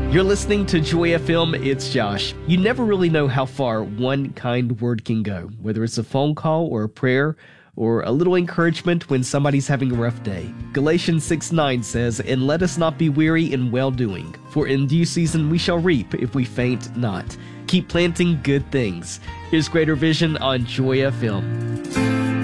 You're listening to Joy FM, it's Josh. You never really know how far one kind word can go, whether it's a phone call or a prayer or a little encouragement when somebody's having a rough day. Galatians 6:9 says, "And let us not be weary in well-doing, for in due season we shall reap if we faint not." Keep planting good things. Here's Greater Vision on Joy FM.